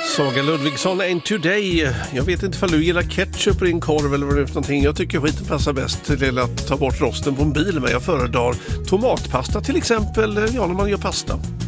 Saga Ludvigsson, Ain't Today. Jag vet inte om du gillar ketchup i din korv eller vad det är för någonting. Jag tycker skiten passar bäst till att ta bort rosten på en bil, men jag föredrar tomatpasta till exempel, ja, när man gör pasta.